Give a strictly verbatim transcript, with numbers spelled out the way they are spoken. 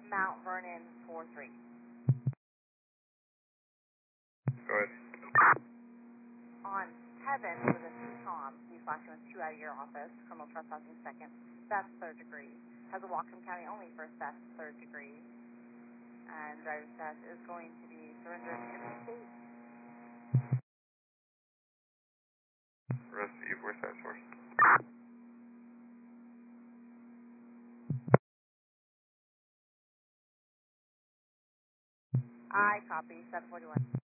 Mount Vernon four three. Go ahead. On Kevin with a Tom, he's flashing with two out of your office, criminal trespassing second, theft third degree. Has a Whatcom County only for theft third degree. And driver's test is going to be surrendered in the state. Rest E four task force. I copy seven forty-one.